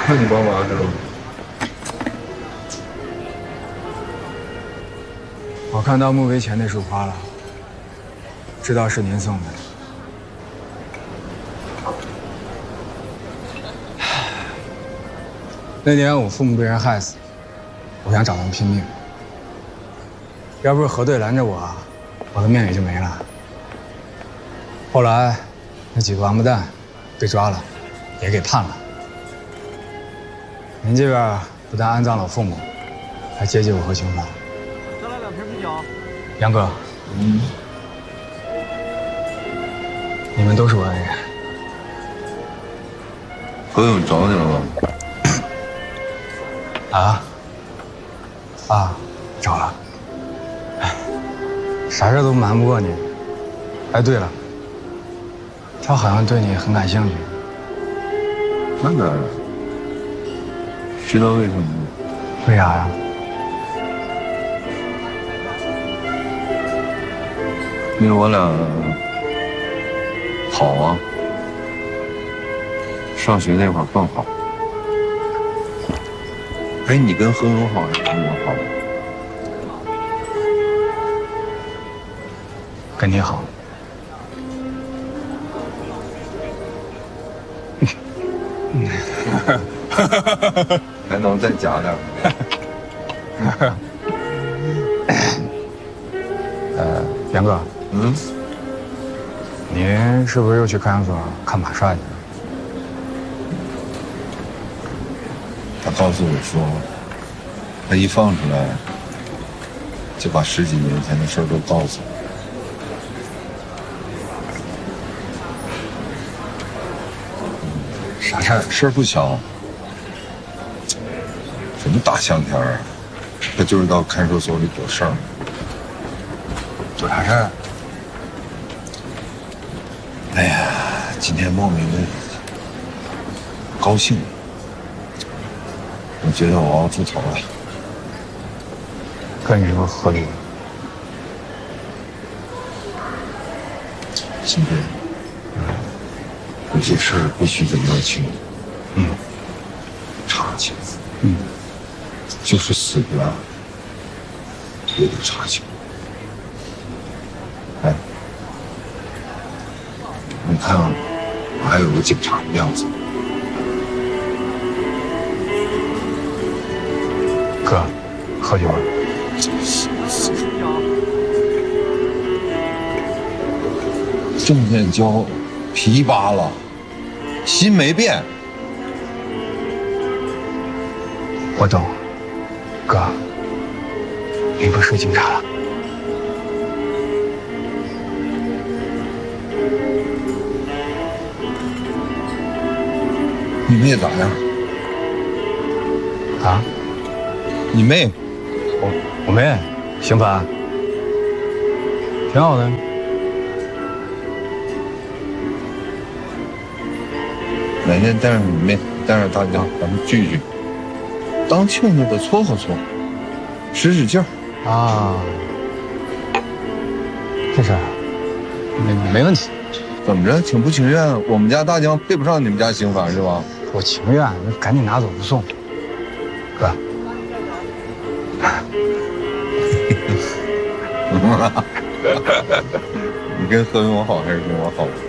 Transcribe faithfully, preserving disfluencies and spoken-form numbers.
那你帮忙是吧？ 我看到墓碑前那束花了，知道是您送的。那年我父母被人害死，我想找他们拼命。要不是何队拦着我，我的命也就没了。后来，那几个王八蛋被抓了，也给判了。您这边不但安葬了我父母，还接济我和刑罚。 再来两瓶啤酒。 杨哥，嗯，你们都是我的人。 何勇找你了吗？ 啊？啊，找了。哎，啥事都瞒不过你。哎，对了，他好像对你很感兴趣。 那当然。知道为什么吗？ 为啥呀？ 因为我俩好啊，上学那会儿更好。哎，你跟何勇好还是跟我好？ 跟你好。 还能再加点吗？ 呃，杨哥， 嗯， 您是不是又去看守所看马帅去了？ 他告诉我说，他一放出来，就把十几年前的事儿都告诉我。 啥事儿？ 事儿不小。什么大香天儿？他就是到看守所里躲事儿。 有啥事儿？ 哎呀，今天莫名的高兴，我觉得我熬出头了。 跟你说合理。 今天有些事儿必须得摸清。 嗯。 查清。 嗯。 就是死不了，也得查清。哎，你看，我还有个警察的样子。 哥，喝酒吧。 证件交皮扒了，心没变。 我懂。哥，你不是警察了。 你妹咋样？ 啊？ 你妹？ 我我妹，刑罚挺好的。 哪天带上你妹，带上大家，咱们聚聚。当亲家的撮合撮合，使使劲儿啊！这事儿没没问题。 怎么着，情不情愿？我们家大江配不上你们家刑法是吧？ 我情愿，赶紧拿走不送。哥， 你跟何勇好还是跟我好？